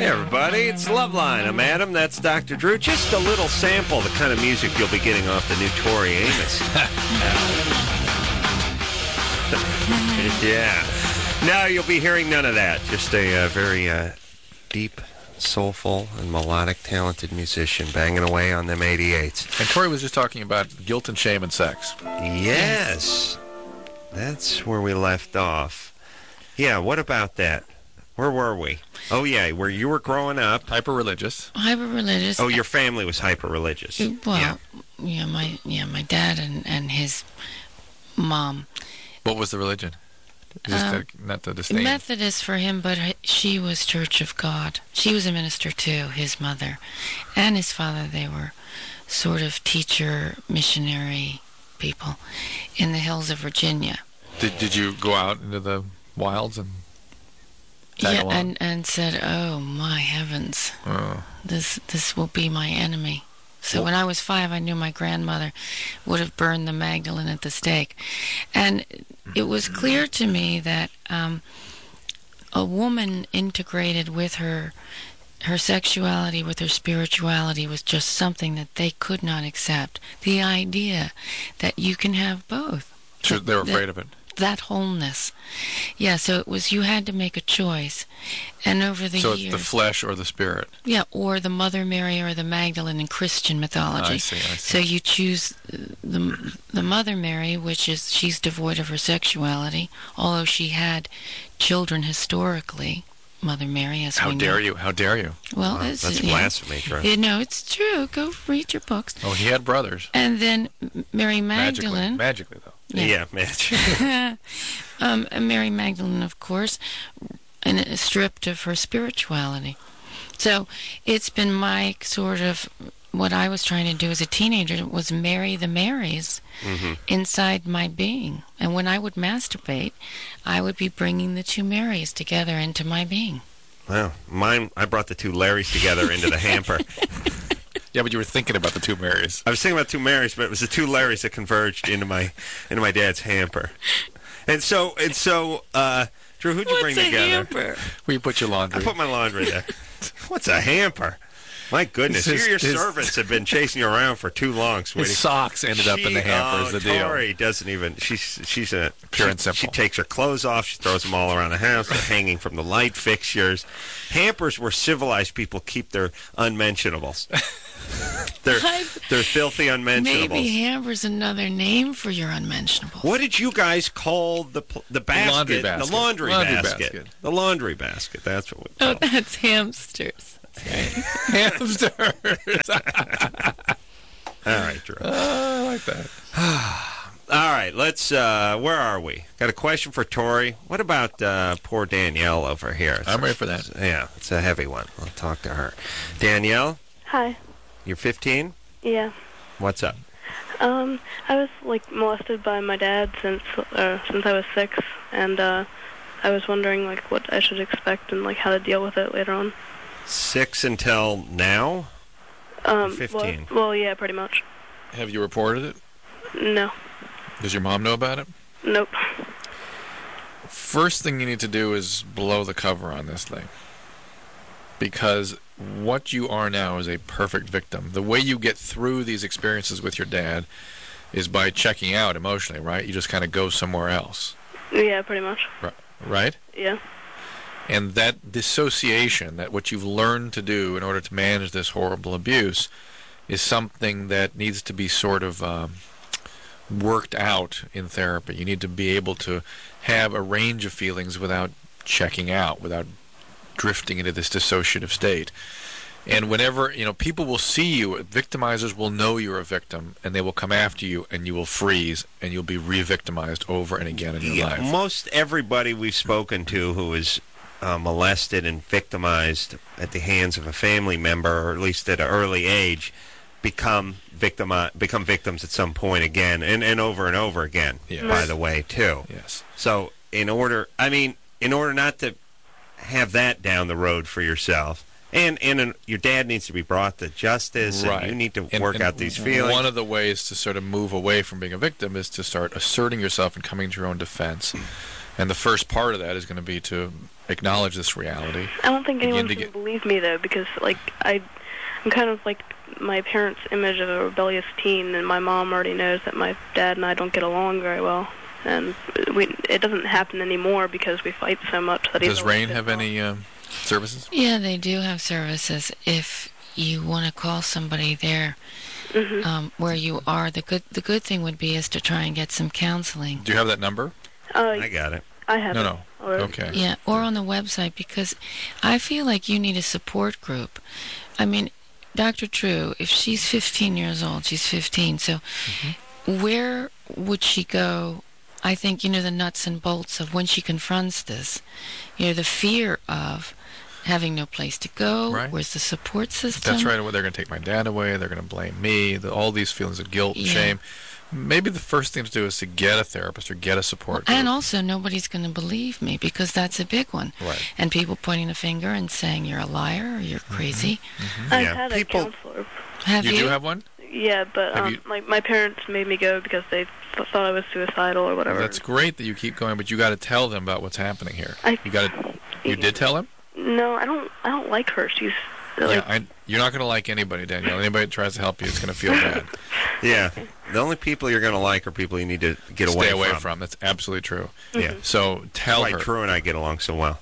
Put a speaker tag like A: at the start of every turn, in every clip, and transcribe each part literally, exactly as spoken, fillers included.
A: Hey, everybody, it's Loveline. I'm Adam. That's Doctor Drew. Just a little sample, the kind of music you'll be getting off the new Tori Amos. Yeah. No, you'll be hearing none of that. Just a uh, very uh, deep, soulful, and melodic, talented musician banging away on them eighty-eights.
B: And Tori was just talking about guilt and shame and sex.
A: Yes. That's where we left off. Yeah, what about that? Where were we? Oh, yeah, where you were growing up.
B: Hyper-religious.
C: Hyper-religious.
A: Oh, your family was hyper-religious.
C: Well,
A: yeah,
C: yeah my yeah, my dad and, and his mom.
B: What was the religion? Just
C: Um,
B: to, not to disdain.
C: Methodist for him, but h- she was Church of God. She was a minister too, his mother. And his father, they were sort of teacher, missionary people in the hills of Virginia.
B: Did Did you go out into the wilds and tag
C: Yeah,
B: along?
C: and, and said, oh, my heavens,
B: Oh.
C: this this will be my enemy. So when I was five, I knew my grandmother would have burned the Magdalene at the stake. And it was clear to me that um, a woman integrated with her her sexuality, with her spirituality, was just something that they could not accept. The idea that you can have both.
B: Sure, they were
C: That-
B: afraid of it.
C: That wholeness. Yeah, so it was, you had to make a choice. And over the
B: So
C: years...
B: it's the flesh or the spirit.
C: Yeah, or the Mother Mary or the Magdalene in Christian mythology.
B: I see, I see.
C: So you choose the the Mother Mary, which is, she's devoid of her sexuality, although she had children historically, Mother Mary, as
B: How
C: we know.
B: dare you? How dare you?
C: Well,
A: Wow,
C: it's,
A: that's
C: yeah.
A: blasphemy, Drew.
C: You know, it's true. Go read your books.
B: Oh, he had brothers.
C: And then Mary
B: Magically.
C: Magdalene.
B: Magically, though.
A: Yeah, man.
C: um, and Mary Magdalene, of course, and uh, stripped of her spirituality. So it's been my sort of, what I was trying to do as a teenager was marry the Marys
A: Mm-hmm.
C: inside my being. And when I would masturbate, I would be bringing the two Marys together into my being.
A: Well, mine, I brought the two Larrys together into the hamper.
B: Yeah, but you were thinking about the two Marys.
A: I was thinking about two Marys, but it was the two Larrys that converged into my into my dad's hamper. And so, and so, uh, Drew, who'd you
C: What's
A: bring
C: a
A: together?
C: hamper?
B: Where you put your laundry.
A: I put my laundry there. What's a hamper? My goodness,
B: His-
A: you, your
B: his-
A: servants have been chasing you around for too long, sweetie.
B: His socks ended up in the
A: She-
B: hamper
A: oh,
B: is the deal.
A: Tori doesn't even. She's she's a
B: Pure
A: she,
B: and simple.
A: She takes her clothes off. She throws them all around the house. They're hanging from the light fixtures. Hampers where civilized people keep their unmentionables. they're they're filthy unmentionables.
C: Maybe hamper's another name for your unmentionable.
A: What did you guys call the pl- the basket?
B: laundry basket.
A: The laundry,
B: Laundry
A: basket.
B: basket.
A: The laundry basket. That's what we
C: Oh,
A: call it.
C: that's hamsters.
B: Hamsters.
A: All right, Drew.
B: Oh, I like that.
A: All right, let's. Uh, where are we? Got a question for Tori. What about uh, poor Danielle over here?
B: I'm ready for that.
A: Yeah, it's a heavy one. I'll talk to her. Danielle,
D: Hi.
A: you're fifteen.
D: Yeah.
A: What's up?
D: Um, I was like molested by my dad since uh, since I was six, and uh, I was wondering like what I should expect and like how to deal with it later on.
A: Six until now?
D: Um,
A: fifteen.
D: Well, well, yeah, pretty much.
B: Have you reported it?
D: No.
B: Does your mom know about it?
D: Nope.
B: First thing you need to do is blow the cover on this thing. Because what you are now is a perfect victim. The way you get through these experiences with your dad is by checking out emotionally, right? You just kind of go somewhere else,
D: Yeah, pretty much.
B: right?
D: Yeah.
B: And that dissociation, that what you've learned to do in order to manage this horrible abuse, is something that needs to be sort of um, worked out in therapy. You need to be able to have a range of feelings without checking out, without drifting into this dissociative state. And whenever, you know, people will see you, victimizers will know you're a victim, and they will come after you, and you will freeze, and you'll be re-victimized over and again in your
A: Yeah,
B: life.
A: most everybody we've spoken to who is uh, molested and victimized at the hands of a family member, or at least at an early age, become victim become victims at some point again, and, and over and over again.
B: Yes.
A: By the way, too.
B: Yes.
A: So, in order, I mean, in order not to have that down the road for yourself, and and uh, your dad needs to be brought to justice,
B: Right.
A: and you need to
B: And-
A: work
B: and
A: out these feelings.
B: One of the ways to sort of move away from being a victim is to start asserting yourself and coming to your own defense. And the first part of that is going to be to acknowledge this reality.
D: I don't think
B: begin
D: anyone's
B: to
D: going
B: get-
D: to believe me though, because like I, I'm kind of like my parents' image of a rebellious teen, and my mom already knows that my dad and I don't get along very well, and we it doesn't happen anymore because we fight so much that he's
B: Does
D: always
B: Rain
D: pissed
B: have
D: off.
B: any um, services?
C: Yeah, they do have services. If you want to call somebody there
D: Mhm.
C: um, where you are, the good the good thing would be is to try and get some counseling.
B: Do you have that number?
D: Uh,
A: I got it.
D: I have
B: No,
D: it
B: no.
D: already.
B: Okay.
C: Yeah, or on the website, because I feel like you need a support group. I mean, Doctor True, if she's fifteen years old, she's fifteen, so where would she go? I think, you know, the nuts and bolts of when she confronts this, you know, the fear of having no place to go,
B: Right.
C: where's the support system?
B: That's right. Well, they're going to take my dad away. They're going to blame me. The, all these feelings of guilt and
C: Yeah.
B: shame. Maybe the first thing to do is to get a therapist or get a support group.
C: And also, nobody's going to believe me, because that's a big one.
B: Right.
C: And people pointing a finger and saying you're a liar or you're crazy.
D: I've
A: Yeah,
D: had
A: people-
D: a counselor.
C: Have
B: You
C: you?
B: do have one?
D: Yeah, but
B: Have
D: um,
B: you-
D: like my parents made me go because they th- thought I was suicidal or whatever.
B: That's great that you keep going, but you got to tell them about what's happening here.
D: I-
B: You got to. You did tell him?
D: No, I don't. I don't like her. She's like,
B: Yeah. I, you're not going to like anybody, Danielle. Anybody that tries to help you is going to feel bad.
A: Yeah. The only people you're going to like are people you need to get
B: Stay
A: away,
B: away from. That's absolutely true.
A: Yeah.
B: So tell
A: Why
B: her.
A: True and I get along so well.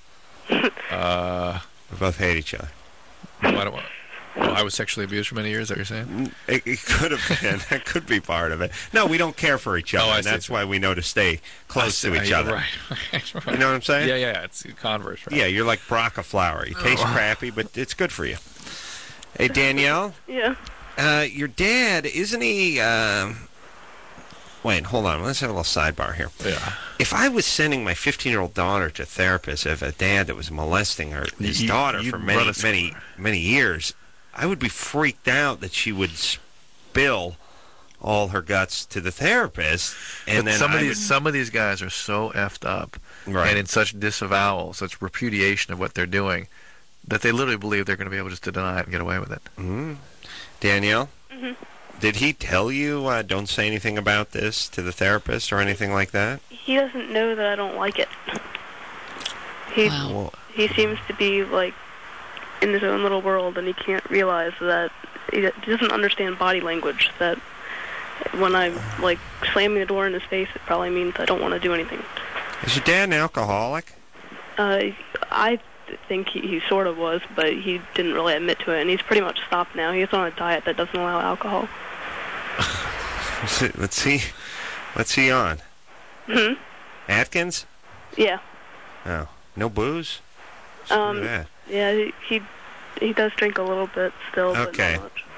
B: Uh,
A: We both hate each other.
B: why do I, well, I was sexually abused for many years. Is that what you're saying?
A: It, it could have been. That could be part of it. No, we don't care for each other,
B: Oh, I
A: and
B: see.
A: that's why we know to stay close to each
B: Uh,
A: other.
B: Right. right, right.
A: You know what I'm saying?
B: Yeah, yeah, yeah. It's converse, right?
A: Yeah, you're like Braca flour. You taste crappy, but it's good for you. Hey, Danielle,
D: yeah.
A: uh, your dad, isn't he... Um... Wait, hold on. Let's have a little sidebar here.
B: Yeah.
A: If I was sending my fifteen-year-old daughter to a therapist of a dad that was molesting her, his
B: You-
A: daughter
B: you'd
A: for
B: run
A: many,
B: a sc-
A: many, many years, I would be freaked out that she would spill all her guts to the therapist, and
B: but
A: then
B: some
A: I
B: of these
A: would-
B: some of these guys are so effed up
A: Right.
B: and in such disavowal, such repudiation of what they're doing, that they literally believe they're going to be able just to deny it and get away with it.
A: Mhm. Danielle,
D: Mhm.
A: did he tell you uh, don't say anything about this to the therapist or anything like that?
D: He doesn't know that I don't like it. He
C: Wow.
A: Well,
D: he seems to be like in his own little world, and he can't realize that he he doesn't understand body language. That when I'm like slamming the door in his face, it probably means I don't want to do anything.
A: is your dad an alcoholic?
D: Uh, I think he, he sort of was, but he didn't really admit to it, and he's pretty much stopped now. He's on a diet that doesn't allow alcohol.
A: Let's see. Let's see. What's he on?
D: Hmm.
A: Atkins?
D: Yeah.
A: Oh, no booze? Screw
D: Um,
A: that.
D: Yeah. He, he he does drink a little bit still, but
A: Okay.
D: not much.